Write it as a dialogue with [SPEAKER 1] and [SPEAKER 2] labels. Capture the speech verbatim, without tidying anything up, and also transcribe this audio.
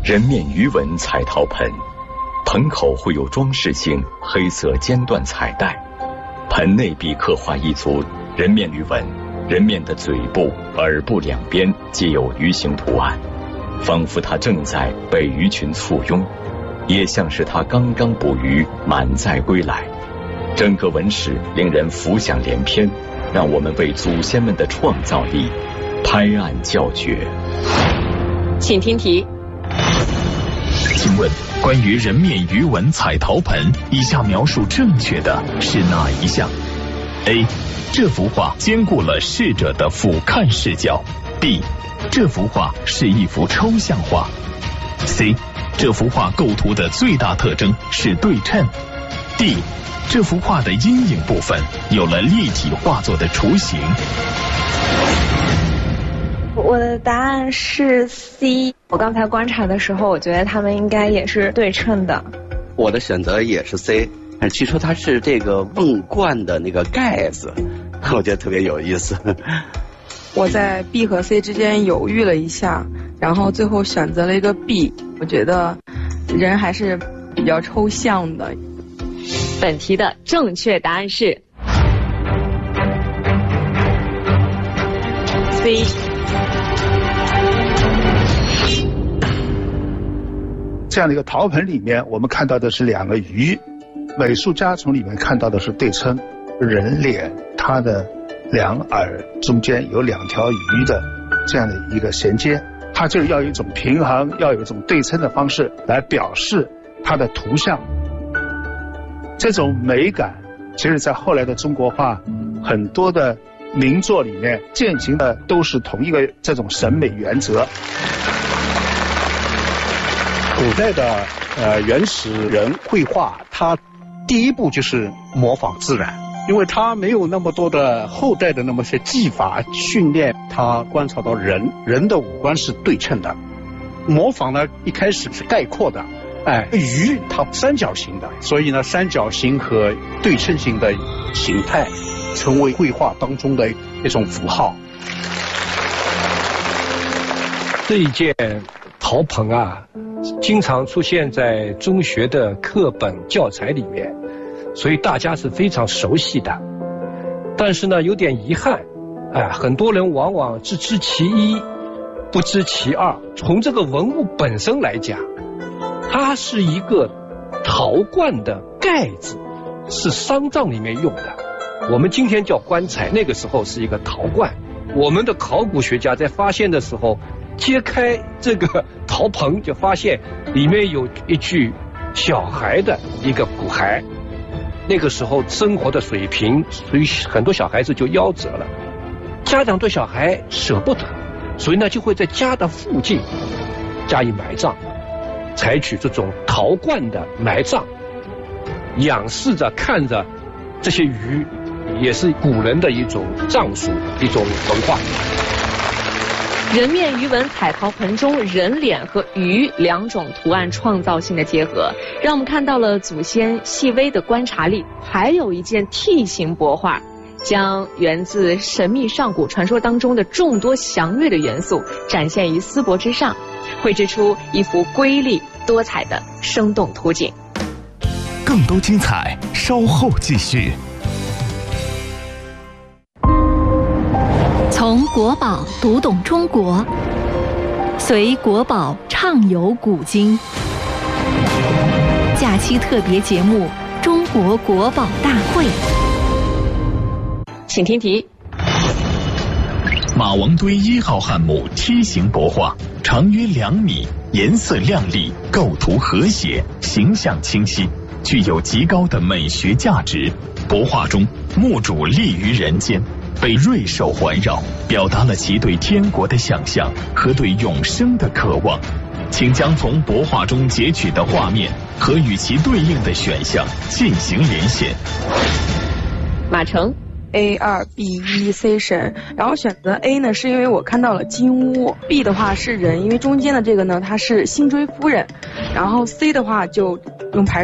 [SPEAKER 1] 人面鱼纹彩陶盆，盆口会有装饰性黑色尖端彩带，盆内壁刻画一组人面鱼纹，人面的嘴部、耳部两边皆有鱼形图案，仿佛它正在被鱼群簇拥，也像是它刚刚捕鱼满载归来。整个纹饰令人浮想联翩，让我们为祖先们的创造力拍案叫绝。
[SPEAKER 2] 请听题。
[SPEAKER 3] 请问，关于人面鱼纹彩陶盆，以下描述正确的是哪一项 ？A. 这幅画兼顾了逝者的俯瞰视角。B. 这幅画是一幅抽象画。C. 这幅画构图的最大特征是对称。D. 这幅画的阴影部分有了立体画作的雏形。
[SPEAKER 4] 我的答案是 C。 我刚才观察的时候，我觉得它们应该也是对称的。
[SPEAKER 5] 我的选择也是 C。据说它是这个瓮罐的那个盖子，我觉得特别有意思。
[SPEAKER 6] 我在 B 和 C 之间犹豫了一下，然后最后选择了一个 B。我觉得人还是比较抽象的。
[SPEAKER 2] 本题的正确答案是 C。
[SPEAKER 7] 这样的一个陶盆里面，我们看到的是两个鱼，美术家从里面看到的是对称，人脸它的两耳中间有两条鱼的这样的一个衔接，它就是要有一种平衡，要有一种对称的方式来表示它的图像。这种美感其实在后来的中国画很多的名作里面践行的都是同一个这种审美原则。
[SPEAKER 8] 古代的呃原始人绘画，它第一步就是模仿自然，因为他没有那么多的后代的那么些技法训练，他观察到人人的五官是对称的。模仿呢一开始是概括的，哎，鱼它三角形的，所以呢三角形和对称性的形态成为绘画当中的一种符号。
[SPEAKER 9] 这一件陶盆啊，经常出现在中学的课本教材里面，所以大家是非常熟悉的。但是呢，有点遗憾，哎，很多人往往只知其一，不知其二。从这个文物本身来讲，它是一个陶罐的盖子，是丧葬里面用的。我们今天叫棺材，那个时候是一个陶罐。我们的考古学家在发现的时候，揭开这个陶盆，就发现里面有一具小孩的一个骨骸。那个时候生活的水平，所以很多小孩子就夭折了，家长对小孩舍不得，所以呢就会在家的附近加以埋葬，采取这种陶罐的埋葬，仰视着看着这些鱼，也是古人的一种葬俗，一种文化。
[SPEAKER 2] 人面鱼纹彩陶盆中人脸和鱼两种图案创造性的结合，让我们看到了祖先细微的观察力。还有一件 T 型帛画，将源自神秘上古传说当中的众多祥瑞的元素展现于丝帛之上，绘制出一幅瑰丽多彩的生动图景。
[SPEAKER 3] 更多精彩稍后继续。
[SPEAKER 10] 从国宝读懂中国，随国宝畅游古今。假期特别节目《中国国宝大会》，
[SPEAKER 2] 请听题。
[SPEAKER 3] 马王堆一号汉墓梯形帛画，长约两米，颜色亮丽，构图和谐，形象清晰，具有极高的美学价值。帛画中，墓主立于人间，被瑞兽环绕，表达了其对天国的想象和对永生的渴望。请将从帛画中截取的画面和与其对应的选项进行连线。
[SPEAKER 2] 马成
[SPEAKER 6] A 二 B 一 C 神，然后选择 A 呢，是因为我看到了金乌。B 的话是人，因为中间的这个呢，它是辛追夫人。然后 C 的话就用排